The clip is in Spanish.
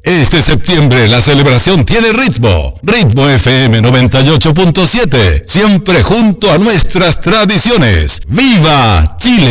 Este septiembre la celebración tiene ritmo. Ritmo FM 98.7. Siempre junto a nuestras tradiciones. ¡Viva Chile!